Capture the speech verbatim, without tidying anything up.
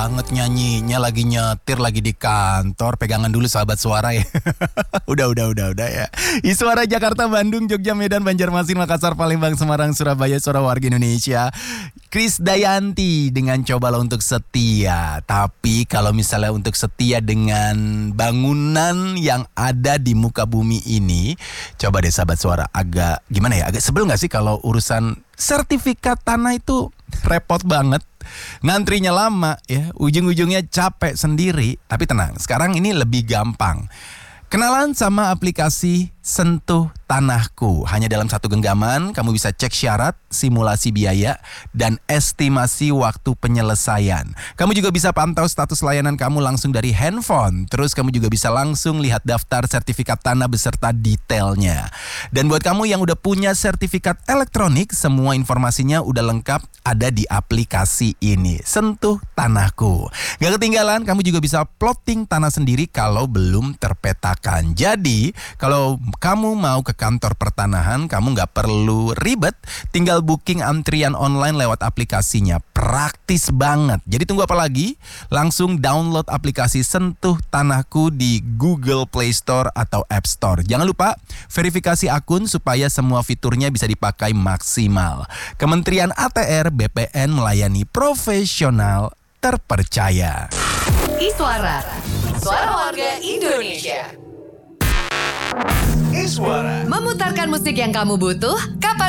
banget nyanyinya, lagi nyetir, lagi di kantor. Pegangan dulu sahabat suara ya. Udah, udah, udah, udah ya. Iswara Jakarta, Bandung, Jogja, Medan, Banjarmasin, Makassar, Palembang, Semarang, Surabaya, suara warga Indonesia. Kris Dayanti dengan Cobalah Untuk Setia. Tapi kalau misalnya untuk setia dengan bangunan yang ada di muka bumi ini, coba deh sahabat suara, agak gimana ya, agak sebel gak sih kalau urusan sertifikat tanah itu repot banget. Ngantrinya lama ya, ujung-ujungnya capek sendiri. Tapi tenang, sekarang ini lebih gampang. Kenalan sama aplikasi Sentuh Tanahku. Hanya dalam satu genggaman kamu bisa cek syarat, simulasi biaya, dan estimasi waktu penyelesaian. Kamu juga bisa pantau status layanan kamu langsung dari handphone. Terus kamu juga bisa langsung lihat daftar sertifikat tanah beserta detailnya. Dan buat kamu yang udah punya sertifikat elektronik, semua informasinya udah lengkap ada di aplikasi ini, Sentuh Tanahku. Gak ketinggalan, kamu juga bisa plotting tanah sendiri kalau belum terpetakan. Jadi, kalau kamu mau ke kantor pertanahan, kamu nggak perlu ribet, tinggal booking antrian online lewat aplikasinya. Praktis banget. Jadi tunggu apa lagi? Langsung download aplikasi Sentuh Tanahku di Google Play Store atau App Store. Jangan lupa verifikasi akun supaya semua fiturnya bisa dipakai maksimal. Kementerian A T R B P N melayani profesional terpercaya. Iswara, suara warga Indonesia. Iswara Memutarkan musik yang kamu butuh, kapan